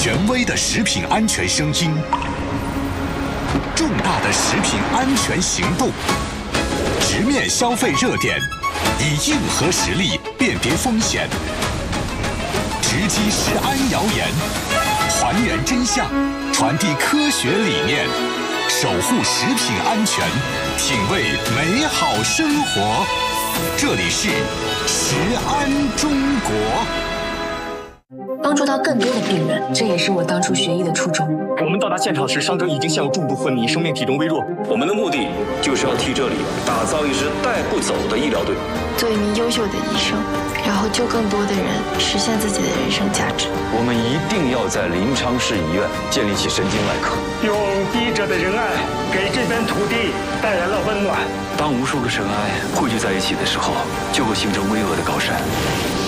权威的食品安全声音，重大的食品安全行动，直面消费热点，以硬核实力辨别风险，直击食安谣言，还原真相，传递科学理念，守护食品安全，品味美好生活。这里是食安中国。 帮助到更多的病人，这也是我当初学医的初衷。 我们到达现场时，伤者已经陷入重度昏迷，生命体征微弱。 我们的目的就是要替这里打造一支带不走的医疗队， 做一名优秀的医生，然后救更多的人，实现自己的人生价值。 我们一定要在临昌市医院建立起神经外科， 用医者的仁爱给这片土地带来了温暖。 当无数个尘埃汇聚在一起的时候，就会形成巍峨的高山。